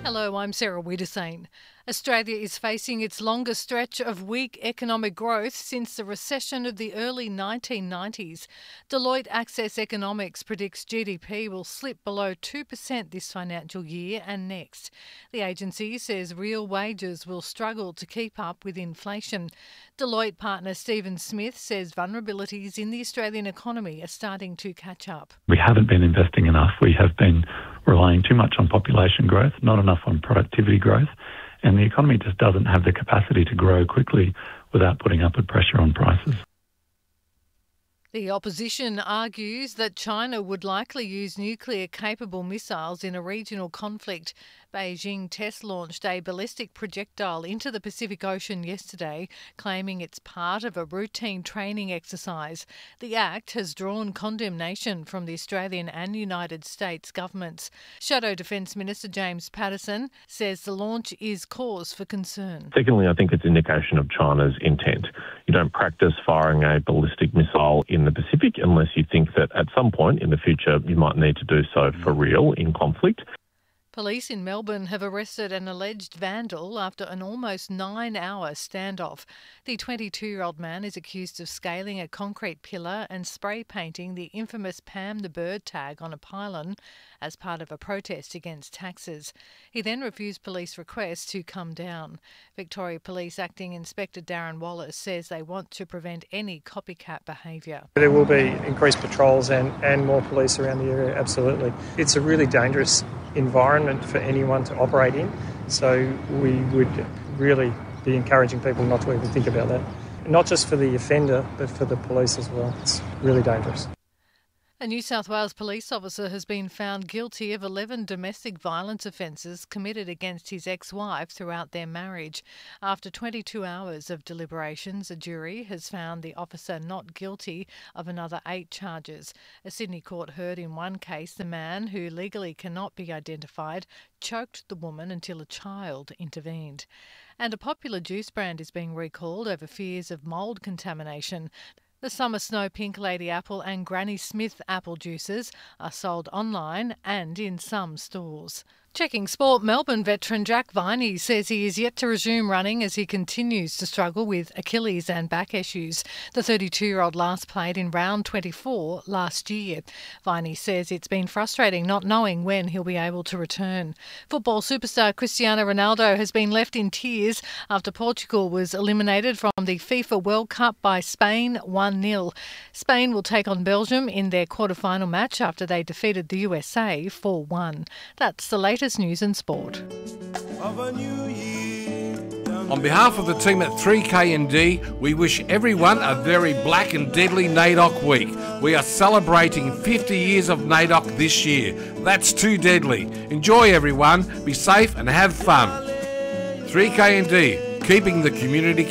Hello, I'm Sarah Wiedersane. Australia is facing its longest stretch of weak economic growth since the recession of the early 1990s. Deloitte Access Economics predicts GDP will slip below 2% this financial year and next. The agency says real wages will struggle to keep up with inflation. Deloitte partner Stephen Smith says vulnerabilities in the Australian economy are starting to catch up. We haven't been investing enough. We have been relying too much on population growth, not enough on productivity growth, and the economy just doesn't have the capacity to grow quickly without putting upward pressure on prices. The opposition argues that China would likely use nuclear-capable missiles in a regional conflict. Beijing test-launched a ballistic projectile into the Pacific Ocean yesterday, claiming it's part of a routine training exercise. The act has drawn condemnation from the Australian and United States governments. Shadow Defence Minister James Paterson says the launch is cause for concern. Secondly, I think it's an indication of China's intent. You don't practice firing a ballistic missile in the Pacific unless you think that at some point in the future you might need to do so for real in conflict. Police in Melbourne have arrested an alleged vandal after an almost 9-hour standoff. The 22-year-old man is accused of scaling a concrete pillar and spray painting the infamous Pam the Bird tag on a pylon as part of a protest against taxes. He then refused police requests to come down. Victoria Police Acting Inspector Darren Wallace says they want to prevent any copycat behaviour. There will be increased patrols and more police around the area, absolutely. It's a really dangerous environment for anyone to operate in, so we would really be encouraging people not to even think about that. Not just for the offender, but for the police as well. It's really dangerous. A New South Wales police officer has been found guilty of 11 domestic violence offences committed against his ex-wife throughout their marriage. After 22 hours of deliberations, a jury has found the officer not guilty of another 8 charges. A Sydney court heard in one case the man, who legally cannot be identified, choked the woman until a child intervened. And a popular juice brand is being recalled over fears of mould contamination. The Summer Snow Pink Lady Apple and Granny Smith apple juices are sold online and in some stores. Checking sport, Melbourne veteran Jack Viney says he is yet to resume running as he continues to struggle with Achilles and back issues. The 32-year-old last played in round 24 last year. Viney says it's been frustrating not knowing when he'll be able to return. Football superstar Cristiano Ronaldo has been left in tears after Portugal was eliminated from the FIFA World Cup by Spain 1-0. Spain will take on Belgium in their quarter-final match after they defeated the USA 4-1. That's the latest news and sport. On behalf of the team at 3KND, we wish everyone a very black and deadly NAIDOC week. We are celebrating 50 years of NAIDOC this year. That's too deadly. Enjoy, everyone. Be safe and have fun. 3KND, keeping the community